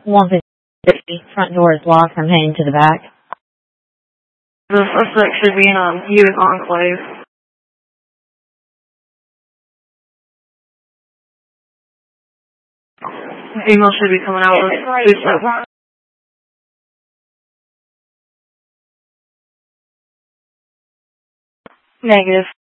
150. Front door is locked from heading to the back. The suspect should be in a youth enclave. Email should be coming out with Negative.